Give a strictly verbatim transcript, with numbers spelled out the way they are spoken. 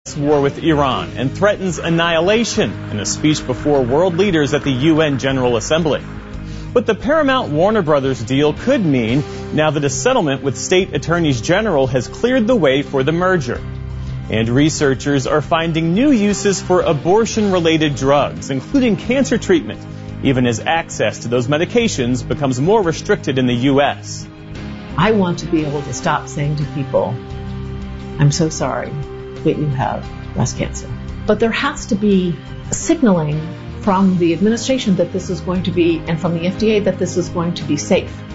war with Iran and threatens annihilation in a speech before world leaders at the U N General Assembly. But the Paramount Warner Brothers deal could mean now that a settlement with state attorneys general has cleared the way for the merger. And researchers are finding new uses for abortion-related drugs, including cancer treatment, even as access to those medications becomes more restricted in the U S. I want to be able to stop saying to people, I'm so sorry that you have breast cancer. But there has to be signaling from the administration that this is going to be, and from the F D A that this is going to be safe.